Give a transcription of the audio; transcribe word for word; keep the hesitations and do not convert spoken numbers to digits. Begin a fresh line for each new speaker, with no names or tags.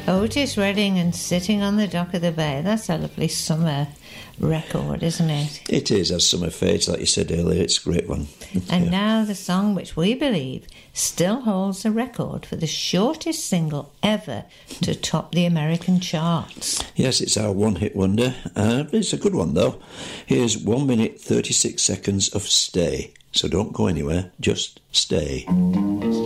Otis Redding and Sitting on the Dock of the Bay. That's a lovely summer record, isn't it?
It is, as summer fades, like you said earlier. It's a great one.
And
Yeah.
now the song which we believe still holds the record for the shortest single ever to top the American charts.
Yes, it's our one-hit wonder. Uh, it's a good one, though. Here's one minute, thirty-six seconds of Stay. So don't go anywhere, just stay.